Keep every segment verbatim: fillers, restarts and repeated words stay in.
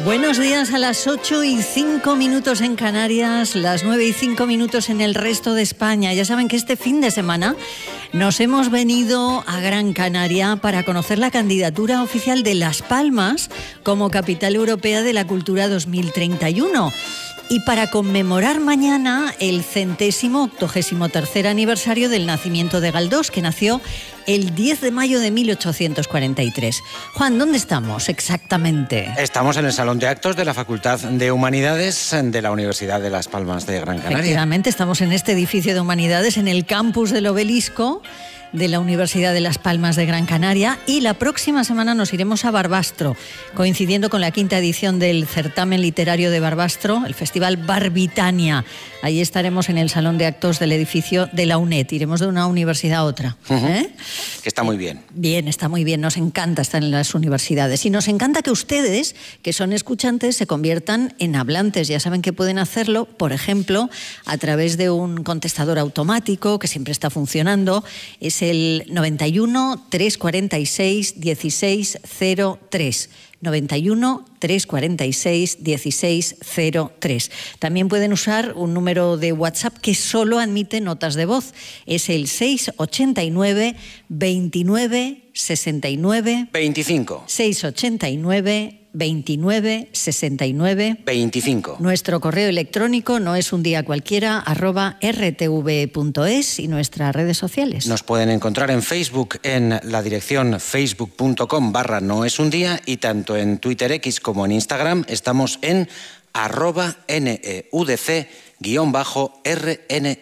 Buenos días, a las ocho y cinco minutos en Canarias, las nueve y cinco minutos en el resto de España. Ya saben que este fin de semana nos hemos venido a Gran Canaria para conocer la candidatura oficial de Las Palmas como Capital Europea de la Cultura dos mil treinta y uno. Y para conmemorar mañana el centésimo octogésimo tercer aniversario del nacimiento de Galdós, que nació el diez de mayo de mil ochocientos cuarenta y tres. Juan, ¿dónde estamos exactamente? Estamos en el Salón de Actos de la Facultad de Humanidades de la Universidad de Las Palmas de Gran Canaria. Efectivamente, estamos en este edificio de Humanidades, en el campus del Obelisco de la Universidad de Las Palmas de Gran Canaria, y la próxima semana nos iremos a Barbastro, coincidiendo con la quinta edición del certamen literario de Barbastro, el Festival Barbitania. Ahí estaremos en el Salón de Actos del edificio de la UNED. Iremos de una universidad a otra. Uh-huh. ¿Eh? Que está muy bien. Bien, está muy bien. Nos encanta estar en las universidades. Y nos encanta que ustedes, que son escuchantes, se conviertan en hablantes. Ya saben que pueden hacerlo, por ejemplo, a través de un contestador automático que siempre está funcionando. Es el noventa y uno, trescientos cuarenta y seis, dieciséis cero tres. noventa y uno, trescientos cuarenta y seis, dieciséis cero tres. También pueden usar un número de WhatsApp que solo admite notas de voz. Es el seiscientos ochenta y nueve, veintinueve, sesenta y nueve... veinticinco. seiscientos ochenta y nueve, veintinueve, sesenta y nueve... veinticinco. Nuestro correo electrónico no es un día cualquiera, arroba rtv punto es, y nuestras redes sociales. Nos pueden encontrar en Facebook en la dirección facebook punto com barra no es un día, y tanto en Twitter X como en Instagram estamos en arroba neudc guión bajo rne.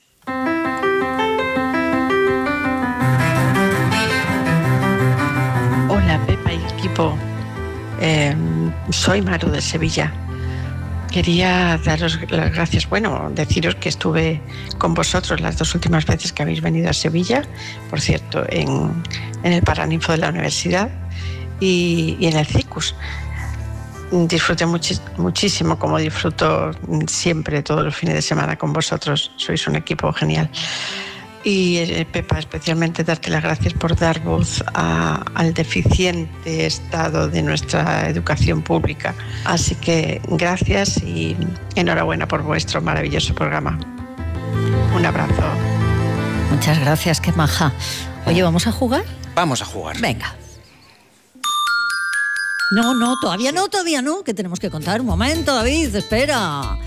Hola Pepa y equipo. Eh, soy Maru de Sevilla. Quería daros las gracias, bueno, deciros que estuve con vosotros las dos últimas veces que habéis venido a Sevilla, por cierto, en, en el Paraninfo de la universidad y, y en el CICUS. Disfruté muchi- muchísimo, como disfruto siempre todos los fines de semana con vosotros. Sois un equipo genial. Y eh, Pepa, especialmente darte las gracias por dar voz a, al deficiente estado de nuestra educación pública. Así que gracias y enhorabuena por vuestro maravilloso programa. Un abrazo. Muchas gracias, qué maja. Oye, ¿vamos a jugar? Vamos a jugar. Venga. No, no, todavía no, todavía no, que tenemos que contar. Un momento, David, espera.